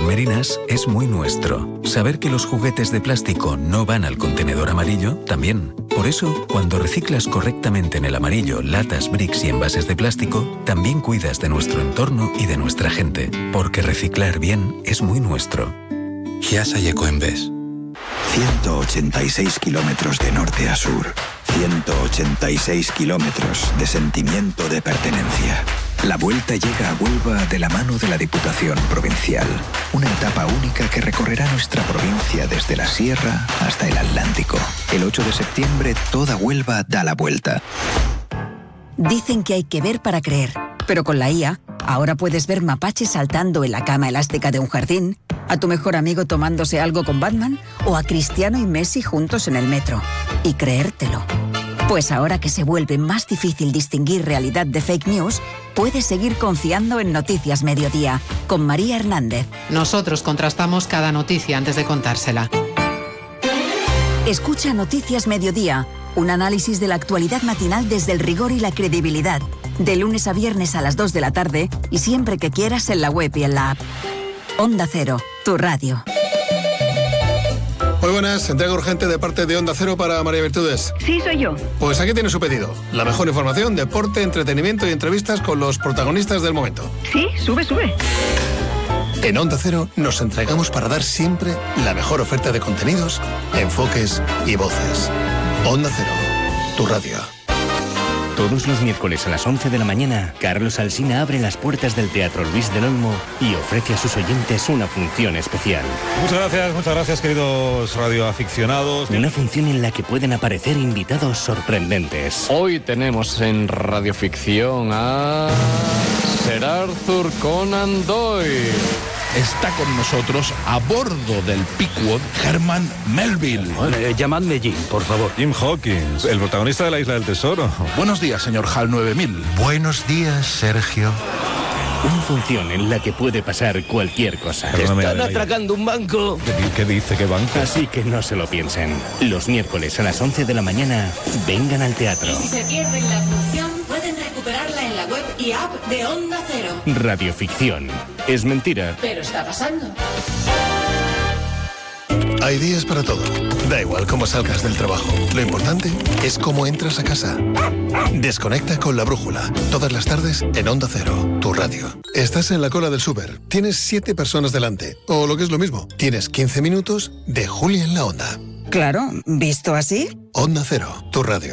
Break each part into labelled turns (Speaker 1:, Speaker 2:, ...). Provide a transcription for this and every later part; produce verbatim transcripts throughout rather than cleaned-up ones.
Speaker 1: Merinas es muy nuestro. Saber que los juguetes de plástico no van al contenedor amarillo, también. Por eso, cuando reciclas correctamente en el amarillo latas, bricks y envases de plástico, también cuidas de nuestro entorno y de nuestra gente. Porque reciclar bien es muy nuestro.
Speaker 2: Chiasa y Ecoembes.
Speaker 3: ciento ochenta y seis kilómetros de norte a sur. ciento ochenta y seis kilómetros de sentimiento de pertenencia. La Vuelta llega a Huelva de la mano de la Diputación Provincial. Una etapa única que recorrerá nuestra provincia desde la Sierra hasta el Atlántico. El ocho de septiembre, toda Huelva da la vuelta.
Speaker 4: Dicen que hay que ver para creer, pero con la I A, ahora puedes ver mapaches saltando en la cama elástica de un jardín, a tu mejor amigo tomándose algo con Batman o a Cristiano y Messi juntos en el metro. Y creértelo. Pues ahora que se vuelve más difícil distinguir realidad de fake news, puedes seguir confiando en Noticias Mediodía, con María Hernández.
Speaker 5: Nosotros contrastamos cada noticia antes de contársela.
Speaker 4: Escucha Noticias Mediodía, un análisis de la actualidad matinal desde el rigor y la credibilidad. De lunes a viernes a las dos de la tarde y siempre que quieras en la web y en la app. Onda Cero, tu radio.
Speaker 6: Muy buenas, entrega urgente de parte de Onda Cero para María Virtudes.
Speaker 7: Sí, soy yo.
Speaker 6: Pues aquí tiene su pedido. La mejor información, deporte, entretenimiento y entrevistas con los protagonistas del momento.
Speaker 7: Sí, sube, sube.
Speaker 6: En Onda Cero nos entregamos para dar siempre la mejor oferta de contenidos, enfoques y voces. Onda Cero, tu radio.
Speaker 8: Todos los miércoles a las once de la mañana, Carlos Alsina abre las puertas del Teatro Luis del Olmo y ofrece a sus oyentes una función especial.
Speaker 9: Muchas gracias, muchas gracias, queridos radioaficionados.
Speaker 8: Una función en la que pueden aparecer invitados sorprendentes.
Speaker 10: Hoy tenemos en Radioficción a Sir Arthur Conan Doyle.
Speaker 11: Está con nosotros a bordo del Pequod Herman Melville.
Speaker 12: Eh, llamadme Jim, por favor.
Speaker 9: Jim Hawkins, el protagonista de La Isla del Tesoro.
Speaker 11: Buenos días, señor Hal nueve mil.
Speaker 13: Buenos días, Sergio.
Speaker 8: Una función en la que puede pasar cualquier cosa.
Speaker 12: Perdóname, Están atracando un banco.
Speaker 9: ¿Qué, qué dice? ¿Qué banco?
Speaker 8: Así que no se lo piensen. Los miércoles a las once de la mañana, vengan al teatro.
Speaker 14: Y si se pierden la función, pueden recuperarla en la web y app de Onda Cero.
Speaker 8: Radioficción. Es mentira.
Speaker 14: Pero está pasando.
Speaker 6: Hay días para todo. Da igual cómo salgas del trabajo. Lo importante es cómo entras a casa. Desconecta con La Brújula. Todas las tardes en Onda Cero, tu radio. Estás en la cola del súper. Tienes siete personas delante. O lo que es lo mismo, tienes quince minutos de Julia en la Onda.
Speaker 4: Claro, ¿visto así?
Speaker 6: Onda Cero, tu radio.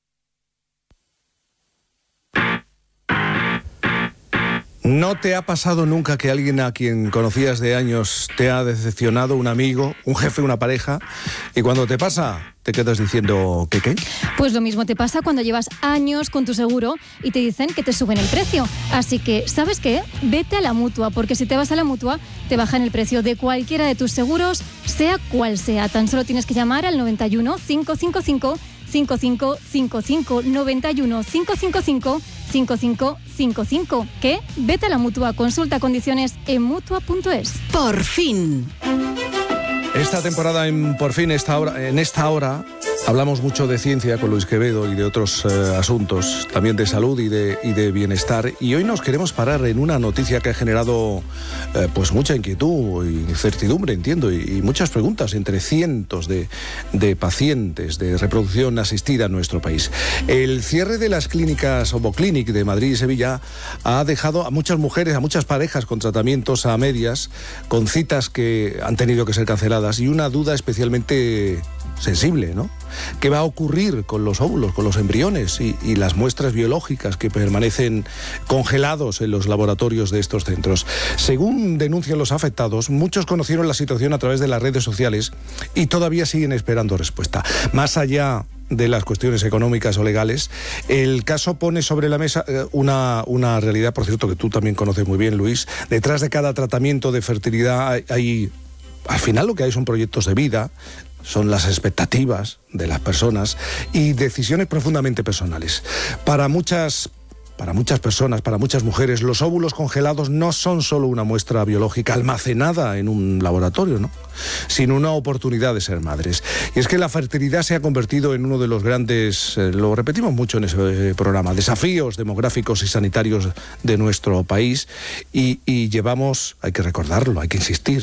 Speaker 15: ¿No te ha pasado nunca que alguien a quien conocías de años te ha decepcionado, un amigo, un jefe, una pareja, y cuando te pasa te quedas diciendo ¿qué qué?
Speaker 16: Pues lo mismo te pasa cuando llevas años con tu seguro y te dicen que te suben el precio. Así que, ¿sabes qué? Vete a la Mutua, porque si te vas a la Mutua te bajan el precio de cualquiera de tus seguros, sea cual sea. Tan solo tienes que llamar al noventa y uno, cinco cinco cinco, cinco cinco cinco cinco, noventa y uno, cinco cinco cinco, cinco cinco cinco cinco. ¿Qué? Vete a la Mutua. Consulta condiciones en mutua punto es.
Speaker 4: Por fin.
Speaker 15: Esta temporada en Por fin, esta hora, en esta hora, hablamos mucho de ciencia con Luis Quevedo y de otros eh, asuntos, también de salud y de, y de bienestar. Y hoy nos queremos parar en una noticia que ha generado eh, pues mucha inquietud y incertidumbre, entiendo, y, y muchas preguntas entre cientos de, de pacientes de reproducción asistida en nuestro país. El cierre de las clínicas Ovoclinic de Madrid y Sevilla ha dejado a muchas mujeres, a muchas parejas con tratamientos a medias, con citas que han tenido que ser canceladas, y una duda especialmente sensible, ¿no? ¿Qué va a ocurrir con los óvulos, con los embriones y, y las muestras biológicas que permanecen congelados en los laboratorios de estos centros? Según denuncian los afectados, muchos conocieron la situación a través de las redes sociales y todavía siguen esperando respuesta. Más allá de las cuestiones económicas o legales, el caso pone sobre la mesa eh, una, una realidad, por cierto, que tú también conoces muy bien, Luis. Detrás de cada tratamiento de fertilidad hay... hay al final lo que hay son proyectos de vida, son las expectativas de las personas y decisiones profundamente personales. Para muchas, para muchas personas, para muchas mujeres, los óvulos congelados no son solo una muestra biológica almacenada en un laboratorio, ¿no?, sino una oportunidad de ser madres. Y es que la fertilidad se ha convertido en uno de los grandes, eh, lo repetimos mucho en ese eh, programa, desafíos demográficos y sanitarios de nuestro país, y, y llevamos, hay que recordarlo, hay que insistir,